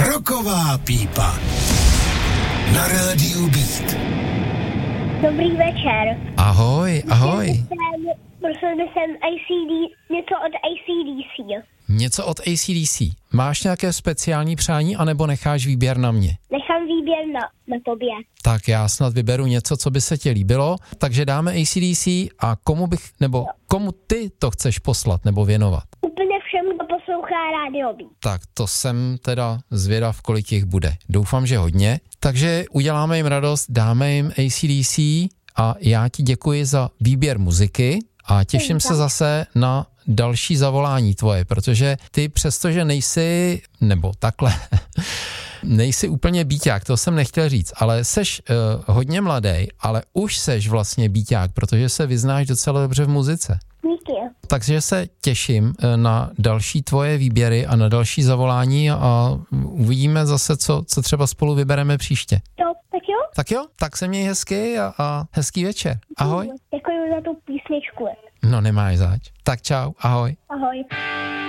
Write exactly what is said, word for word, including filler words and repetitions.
Roková pípa na rádiu Beat. Dobrý večer. Ahoj, ahoj. Prosil bych sem I C D, něco od I C D C. Něco od A C D C. Máš nějaké speciální přání, anebo necháš výběr na mě? Nechám výběr na, na tobě. Tak já snad vyberu něco, co by se ti líbilo, takže dáme A C D C a komu bych, nebo komu ty to chceš poslat nebo věnovat? Úplně všem, kdo poslouchá rádio Beat. Tak to jsem teda zvědav, kolik jich bude. Doufám, že hodně. Takže uděláme jim radost, dáme jim A C D C a já ti děkuji za výběr muziky a těším se zase na další zavolání tvoje, protože ty přestože nejsi, nebo takhle, nejsi úplně bíťák, to jsem nechtěl říct, ale seš uh, hodně mladý, ale už seš vlastně bíťák, protože se vyznáš docela dobře v muzice. Díky. Takže se těším uh, na další tvoje výběry a na další zavolání a uvidíme zase, co, co třeba spolu vybereme příště. Jo, tak jo? Tak jo, tak se měj hezky a, a hezký večer. Ahoj. Děkuji za tu písničku. No nemáš zač. Tak čau, ahoj. Ahoj.